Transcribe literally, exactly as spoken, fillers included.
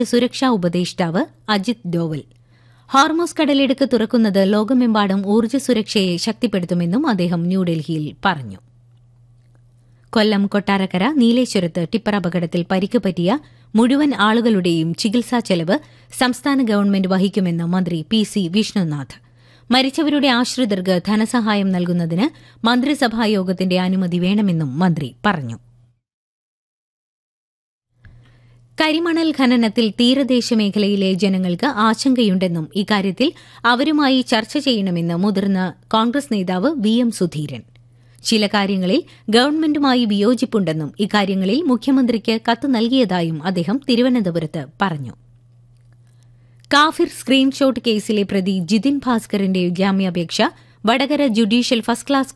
സുരക്ഷാ ഉപദേഷ്ടാവ് അജിത് ഡോവൽ. ഹോർമോസ് കടലിടുക്ക് തുറക്കുന്നത് ലോകമെമ്പാടും ഊർജ്ജ സുരക്ഷയെ ശക്തിപ്പെടുത്തുമെന്നും അദ്ദേഹം ന്യൂഡൽഹിയിൽ പറഞ്ഞു. കൊല്ലം കൊട്ടാരക്കര നീലേശ്വരത്ത് ടിപ്പർ അപകടത്തിൽ പരിക്ക് പറ്റിയ മുഴുവൻ ആളുകളുടെയും ചികിത്സാ ചെലവ് സംസ്ഥാന ഗവൺമെന്റ് വഹിക്കുമെന്ന് മന്ത്രി പി സി വിഷ്ണുനാഥ്. മരിച്ചവരുടെ ആശ്രിതർക്ക് ധനസഹായം നൽകുന്നതിന് മന്ത്രിസഭായോഗത്തിന്റെ അനുമതി വേണമെന്നും മന്ത്രി പറഞ്ഞു. കരിമണൽ ഖനനത്തിൽ തീരദേശ മേഖലയിലെ ജനങ്ങൾക്ക് ആശങ്കയുണ്ടെന്നും ഇക്കാര്യത്തിൽ അവരുമായി ചർച്ച ചെയ്യണമെന്ന് മുതിർന്ന കോൺഗ്രസ് നേതാവ് വി എം സുധീരൻ. ചില കാര്യങ്ങളിൽ ഗവൺമെന്റുമായി വിയോജിപ്പുണ്ടെന്നും ഇക്കാര്യങ്ങളിൽ മുഖ്യമന്ത്രിക്ക് കത്ത് നൽകിയതായും അദ്ദേഹം തിരുവനന്തപുരത്ത് പറഞ്ഞു. കാഫിർ സ്ക്രീൻഷോട്ട് കേസിലെ പ്രതി ജിതിൻ ഭാസ്കറിന്റെ ജാമ്യാപേക്ഷ വടകര ജുഡീഷ്യൽ ഫസ്റ്റ് ക്ലാസ്